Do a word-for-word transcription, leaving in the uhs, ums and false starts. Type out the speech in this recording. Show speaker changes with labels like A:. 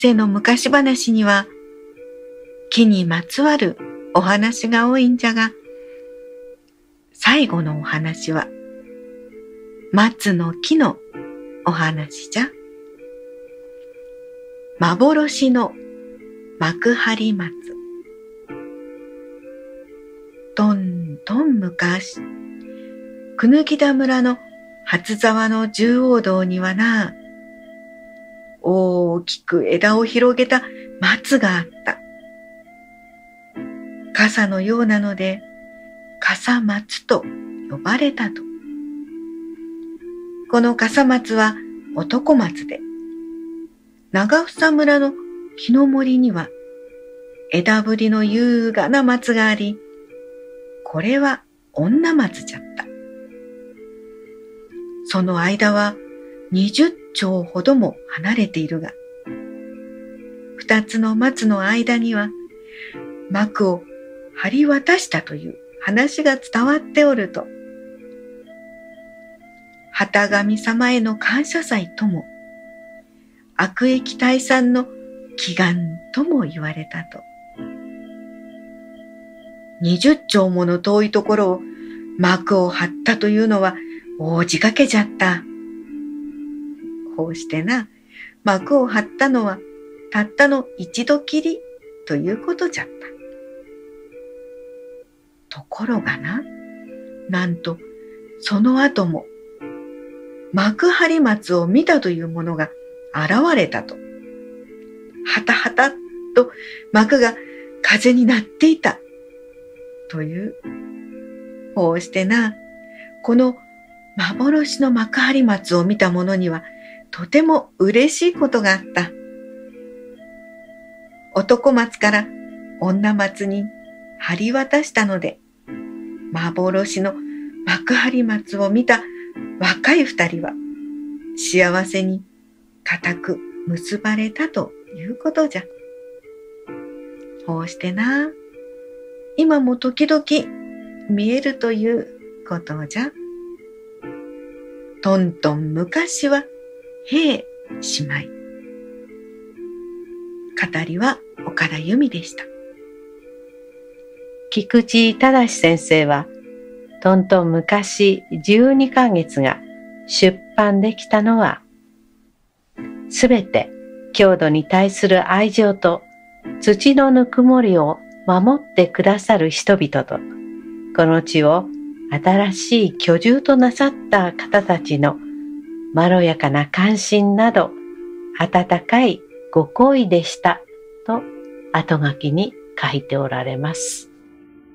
A: 前の昔話には木にまつわるお話が多いんじゃが、最後のお話は松の木のお話じゃ。幻の幕張松。とんとん昔、椚田村の初沢の十王道にはな、大きく枝を広げた松があった。傘のようなので、笠松と呼ばれたと。この笠松は男松で、長房村の木の森には枝ぶりの優雅な松があり、これは女松じゃった。その間は二十丁ほども離れているが、二つの松の間には幕を張り渡したという話が伝わっておると、幡神様への感謝祭とも、悪役退散の祈願とも言われたと。二十丁もの遠いところを幕を張ったというのは大仕掛けじゃった。こうしてな、幕を張ったのはたったの一度きりということじゃった。ところがな、なんとその後も幕張松を見たというものが現れたと。はたはたと幕が風になっていたという。こうしてな、この幻の幕張松を見た者にはとても嬉しいことがあった。男松から女松に張り渡したので、幻の幕張松を見た若い二人は幸せに固く結ばれたということじゃ。こうしてな、今も時々見えるということじゃ。とんとん昔は平姉妹。語りは岡田由美でした。
B: 菊池忠先生は、とんとん昔じゅうにかげつが出版できたのは、すべて郷土に対する愛情と土のぬくもりを守ってくださる人々と、この地を新しい居住となさった方たちのまろやかな関心など、温かいご好意でしたと後書きに書いておられます。